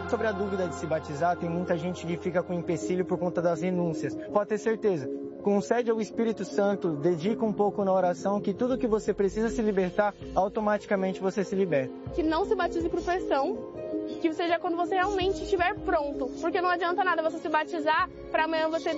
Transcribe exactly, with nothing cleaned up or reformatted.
Sobre a dúvida de se batizar, tem muita gente que fica com empecilho por conta das renúncias. Pode ter certeza, concede ao Espírito Santo, dedica um pouco na oração, que tudo que você precisa se libertar, automaticamente você se liberta. Que não se batize por pressão, que seja quando você realmente estiver pronto. Porque não adianta nada você se batizar para amanhã você